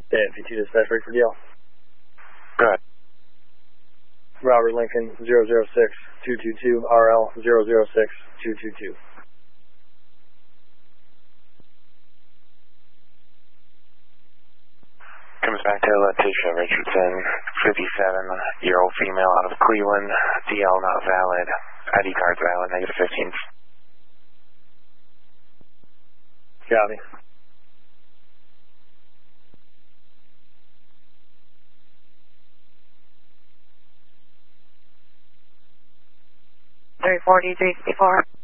AFP2 dispatch, break for DL. Go ahead. Robert Lincoln 006222 RL 006222. Comes back to Letitia Richardson, 57-year-old female out of Cleveland. DL not valid. ID card's valid, -15. Copy. $340, $354.